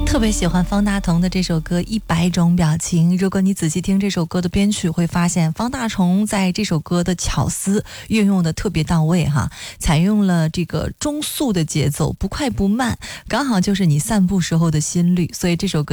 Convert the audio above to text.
特别喜欢方大同的这首歌《100种表情》。如果你仔细听这首歌的编曲，会发现方大同在这首歌的巧思运用的特别到位哈，采用了这个中速的节奏，不快不慢，刚好就是你散步时候的心率，所以这首歌